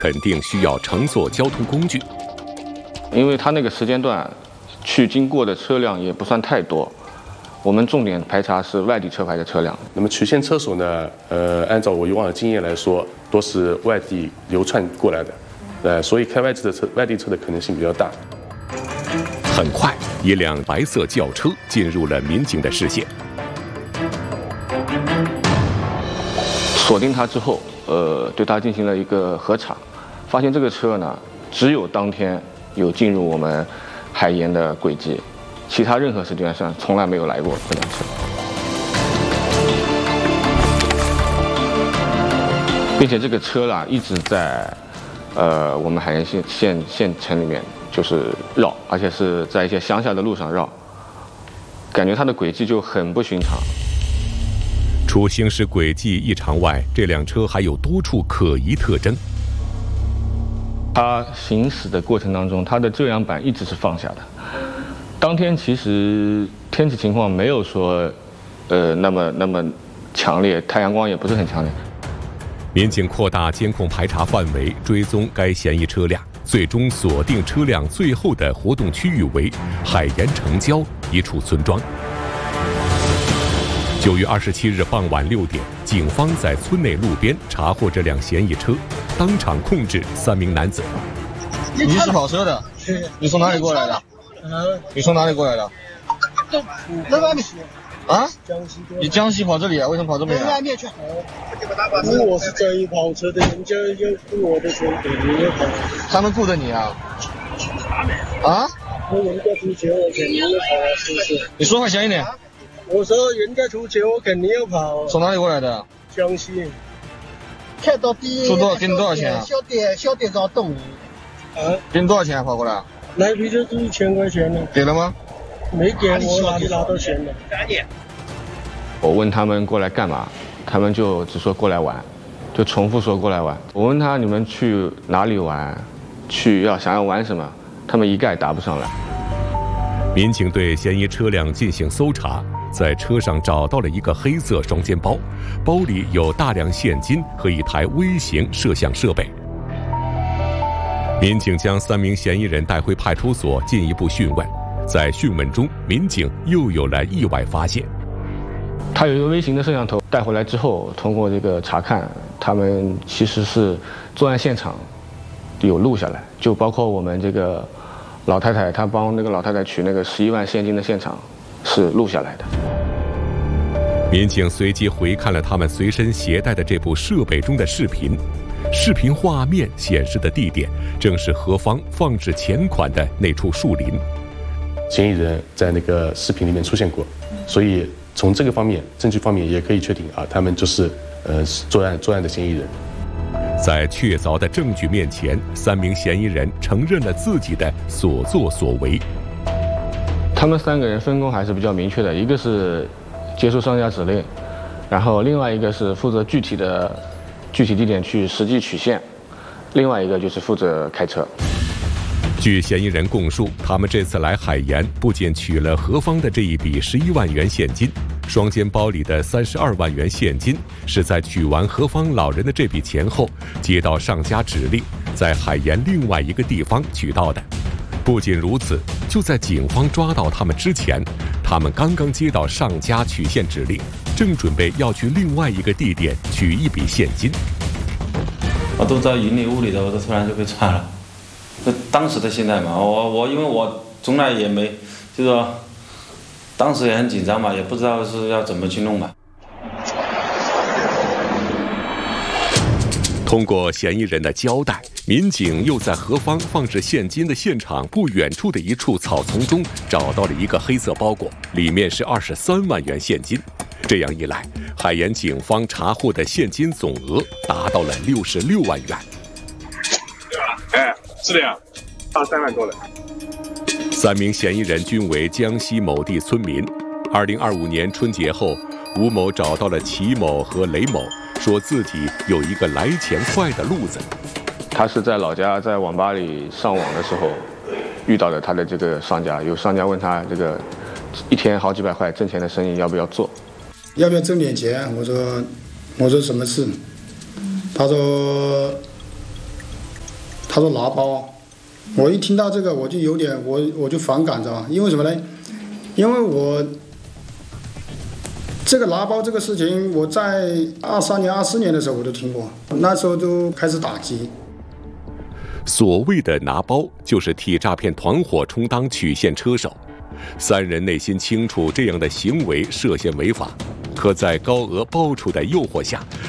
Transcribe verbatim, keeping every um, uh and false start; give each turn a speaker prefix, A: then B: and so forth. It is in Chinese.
A: 肯定需要乘坐交通工具，
B: 因为他那个时间段去经过的车辆也不算太多。我们重点排查是外地车牌的车辆。
C: 那么曲线车手呢？呃，按照我以往的经验来说，都是外地流窜过来的，呃，所以开外地的车、外地车的可能性比较大。
A: 很快，一辆白色轿车进入了民警的视线。
B: 锁定他之后，呃，对他进行了一个核查，发现这个车呢，只有当天有进入我们海盐的轨迹。其他任何时间上从来没有来过这辆车，并且这个车啦一直在，呃，我们海盐县县县城里面就是绕，而且是在一些乡下的路上绕，感觉它的轨迹就很不寻常。
A: 除行驶轨迹异常外，这辆车还有多处可疑特征。
B: 它行驶的过程当中，它的遮阳板一直是放下的。当天其实天气情况没有说，呃，那么那么强烈，太阳光也不是很强烈。
A: 民警扩大监控排查范围，追踪该嫌疑车辆，最终锁定车辆最后的活动区域为海盐城郊一处村庄。九月二十七日傍晚六点，警方在村内路边查获这辆嫌疑车，当场控制三名男子。
D: 你是跑车的？你从哪里过来的？你从哪里过来的？
E: 那外面
D: 啊？你江西跑这里啊？为什么跑这么远？
E: 外面去。因为我是专业跑车的，人家要雇我的时候，你要跑。
D: 他们雇的你啊？啊？
E: 我人家出钱，我肯定要跑啊，是不是？
D: 你说话响一点。
E: 我说人家出钱，我肯定要跑。
D: 从哪里过来的？
E: 江西。看到第一。
D: 出多给你多少钱啊？
E: 小店小店长动物。
D: 啊？给你多少钱跑过来？
E: 来回就是一千块钱呢。
D: 给了吗？
E: 没给，我哪里拿到钱的？
B: 我问他们过来干嘛，他们就只说过来玩，就重复说过来玩。我问他你们去哪里玩，去要想要玩什么，他们一概答不上来。
A: 民警对嫌疑车辆进行搜查，在车上找到了一个黑色双肩包，包里有大量现金和一台微型摄像设备。民警将三名嫌疑人带回派出所进一步讯问，在讯问中，民警又有了意外发现。
B: 他有一个微型的摄像头，带回来之后，通过这个查看，他们其实是作案现场有录下来，就包括我们这个老太太，她帮那个老太太取那个十一万现金的现场是录下来的。
A: 民警随即回看了他们随身携带的这部设备中的视频。视频画面显示的地点正是何方放置钱款的那处树林。
C: 嫌疑人在那个视频里面出现过，所以从这个方面，证据方面也可以确定啊，他们就是呃作案作案的嫌疑人。
A: 在确凿的证据面前，三名嫌疑人承认了自己的所作所为。
B: 他们三个人分工还是比较明确的，一个是接受商家指令，然后另外一个是负责具体的。具体地点去实际取现，另外一个就是负责开车。
A: 据嫌疑人供述，他们这次来海盐不仅取了何方的这一笔十一万元现金，双肩包里的三十二万元现金是在取完何方老人的这笔钱后，接到上家指令，在海盐另外一个地方取到的。不仅如此，就在警方抓到他们之前，他们刚刚接到上家取现指令，正准备要去另外一个地点取一笔现金。
F: 我都在云里雾里的，我都突然就被抓了。这当时的心态嘛，我我因为我从来也没，就说当时也很紧张嘛，也不知道是要怎么去弄嘛。
A: 通过嫌疑人的交代，民警又在何方放置现金的现场不远处的一处草丛中找到了一个黑色包裹，里面是二十三万元现金。这样一来，海盐警方查获的现金总额达到了六十六万元。
C: 哎，是的呀，二三万多了。
A: 三名嫌疑人均为江西某地村民。二零二五年春节后，吴某找到了齐某和雷某，说自己有一个来钱快的路子。
B: 他是在老家在网吧里上网的时候遇到了他的这个商家，有商家问他这个一天好几百块挣钱的生意要不要做，
G: 要不要挣点钱？我说我说什么事？他说他说拿包，我一听到这个我就有点我我就反感着，因为什么呢？因为我这个拿包这个事情，我在二三年、二四年的时候我都听过，那时候就开始打击。
A: 所谓的拿包，就是替诈骗团伙充当曲线车手。三人内心清楚这样的行为涉嫌违法，可在高额报酬的诱惑下，